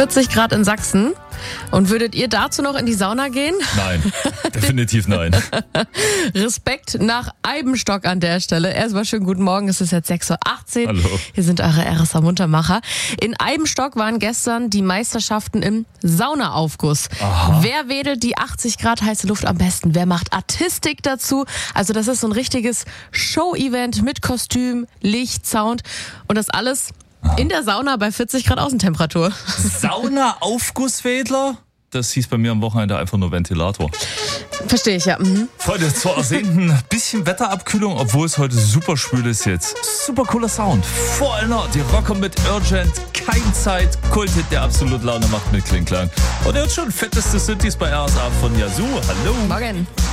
40 Grad in Sachsen. Und würdet ihr dazu noch in die Sauna gehen? Nein, definitiv nein. Respekt nach Eibenstock an der Stelle. Erstmal schönen guten Morgen, es ist jetzt 6.18 Uhr. Hallo. Hier sind eure RSA Muntermacher. In Eibenstock waren gestern die Meisterschaften im Saunaaufguss. Aha. Wer wedelt die 80 Grad heiße Luft am besten? Wer macht Artistik dazu? Also das ist so ein richtiges Show-Event mit Kostüm, Licht, Sound und das alles in der Sauna bei 40 Grad Außentemperatur. Sauna-Aufgusswedler? Das hieß bei mir am Wochenende einfach nur Ventilator. Verstehe ich, ja. Freunde, zur ersehnten bisschen Wetterabkühlung, obwohl es heute super schwül ist jetzt. Super cooler Sound. Vollner, die Rocker mit Urgent, kein Zeit, Kulthit, der absolut Laune macht mit Kling Klang. Und er hat schon fetteste Synthes bei RSA von Yazoo. Hallo. Morgen.